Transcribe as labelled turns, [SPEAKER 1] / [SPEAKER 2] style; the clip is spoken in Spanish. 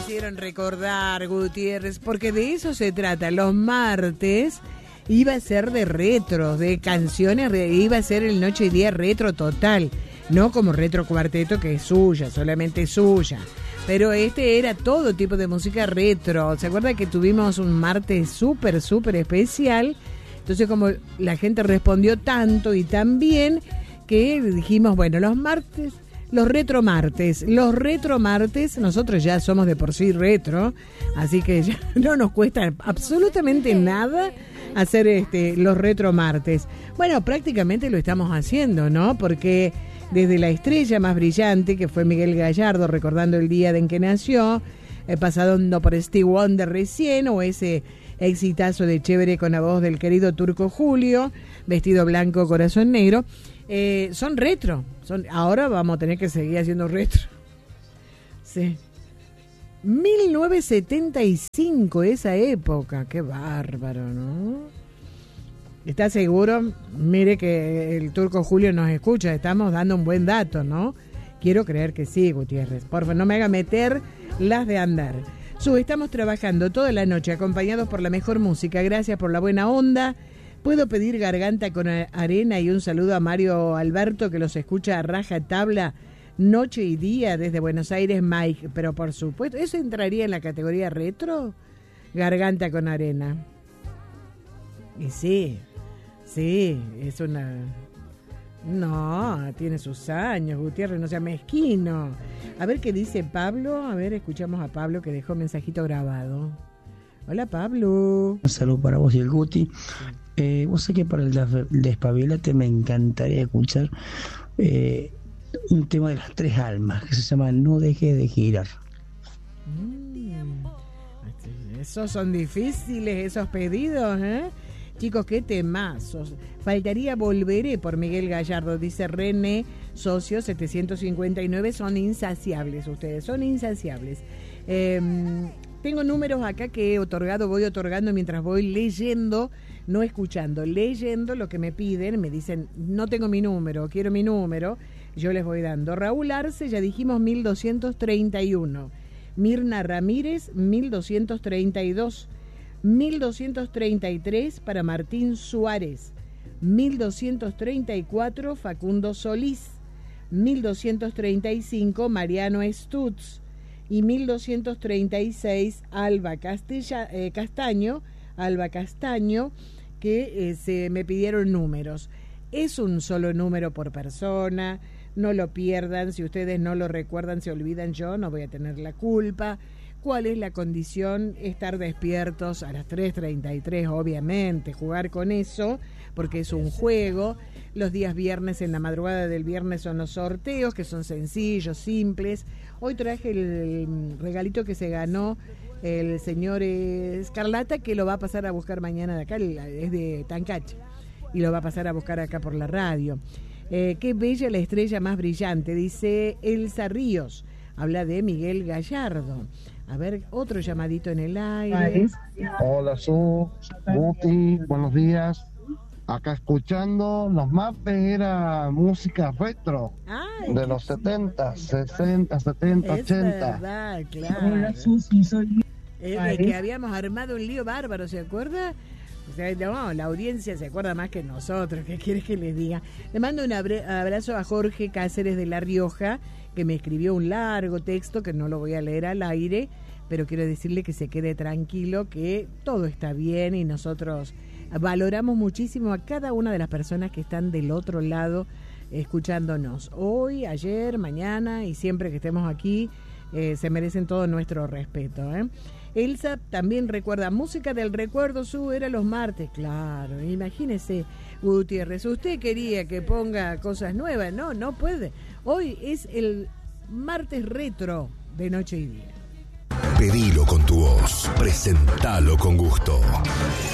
[SPEAKER 1] hicieron recordar, Gutiérrez, porque de eso se trata. Los martes iba a ser de retro, de canciones, iba a ser el Noche y Día retro total, no como retro cuarteto que es suya, solamente suya. Pero este era todo tipo de música retro. ¿Se acuerda que tuvimos un martes súper especial? Entonces como la gente respondió tanto y tan bien que dijimos, bueno, los martes... Los retro martes, nosotros ya somos de por sí retro, así que ya no nos cuesta absolutamente nada hacer los retro martes. Bueno, prácticamente lo estamos haciendo, ¿no? Porque desde la estrella más brillante, que fue Miguel Gallardo, recordando el día en que nació, pasando por Stevie Wonder recién, o ese exitazo de Chévere con la voz del querido Turco Julio, Vestido Blanco, Corazón Negro, son retro. Ahora vamos a tener que seguir haciendo retro. Sí. 1975, esa época. Qué bárbaro, ¿no? ¿Está seguro? Mire que el Turco Julio nos escucha. Estamos dando un buen dato, ¿no? Quiero creer que sí, Gutiérrez. Por favor, no me haga meter las de andar. Estamos trabajando toda la noche acompañados por la mejor música. Gracias por la buena onda. Puedo pedir Garganta con Arena y un saludo a Mario Alberto que los escucha a raja tabla noche y día desde Buenos Aires, Mike. Pero por supuesto, ¿eso entraría en la categoría retro? Garganta con Arena. Y sí, es una... No, tiene sus años, Gutiérrez, no sea mezquino. A ver qué dice Pablo. A ver, escuchamos a Pablo que dejó mensajito grabado. Hola, Pablo.
[SPEAKER 2] Un saludo para vos y el Guti. Vos sé que para el Despabilate me encantaría escuchar un tema de las tres almas que se llama No dejes de girar.
[SPEAKER 1] Esos son difíciles, esos pedidos, ¿eh? Chicos, qué temazos. Faltaría Volveré por Miguel Gallardo, dice René, socio 759. Son insaciables ustedes, son insaciables. Tengo números acá que voy otorgando mientras voy leyendo, no escuchando, leyendo lo que me piden. Me dicen, no tengo mi número, quiero mi número, yo les voy dando. Raúl Arce, ya dijimos, 1231. Mirna Ramírez, 1232. 1233 para Martín Suárez. 1234 Facundo Solís. 1235 Mariano Stutz. Y 1236 Alba Castaño, que se me pidieron números. Es un solo número por persona, no lo pierdan. Si ustedes no lo recuerdan, se olvidan, yo no voy a tener la culpa. ¿Cuál es la condición? Estar despiertos a las 3:33, obviamente, jugar con eso, porque es un juego. Los días viernes, en la madrugada del viernes, son los sorteos, que son sencillos, simples. Hoy traje el regalito que se ganó el señor Escarlata, que lo va a pasar a buscar mañana de acá, es de Tancache, y lo va a pasar a buscar acá por la radio. Qué bella la estrella más brillante, dice Elsa Ríos. Habla de Miguel Gallardo. A ver, otro llamadito en el aire.
[SPEAKER 3] Hola, Guti, buenos días. Acá escuchando, los martes era música retro. Ay, de los 70, 60, 70, es 80.
[SPEAKER 1] Verdad, claro. Hola, Susi, soy... de que habíamos armado un lío bárbaro, ¿se acuerda? O sea, no, la audiencia se acuerda más que nosotros. ¿Qué quieres que les diga? Le mando un abrazo a Jorge Cáceres de La Rioja, que me escribió un largo texto que no lo voy a leer al aire, pero quiero decirle que se quede tranquilo, que todo está bien y nosotros valoramos muchísimo a cada una de las personas que están del otro lado escuchándonos. Hoy, ayer, mañana y siempre que estemos aquí, se merecen todo nuestro respeto, ¿eh? Elsa también recuerda, música del recuerdo, era los martes, claro, imagínese, Gutiérrez, usted quería que ponga cosas nuevas, no puede, hoy es el martes retro de Noche y Día.
[SPEAKER 4] Pedilo con tu voz, presentalo con gusto.